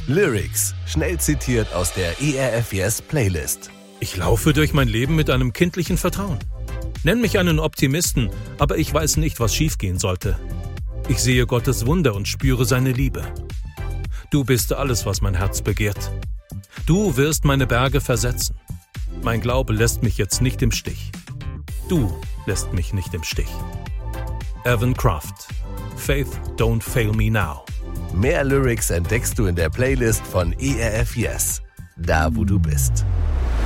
Lyrics, schnell zitiert aus der ERF Yes Playlist. Ich laufe durch mein Leben mit einem kindlichen Vertrauen. Nenn mich einen Optimisten, aber ich weiß nicht, was schiefgehen sollte. Ich sehe Gottes Wunder und spüre seine Liebe. Du bist alles, was mein Herz begehrt. Du wirst meine Berge versetzen. Mein Glaube lässt mich jetzt nicht im Stich. Du lässt mich nicht im Stich. Evan Kraft. Faith Don't Fail Me Now. Mehr Lyrics entdeckst du in der Playlist von ERF Yes, da wo du bist.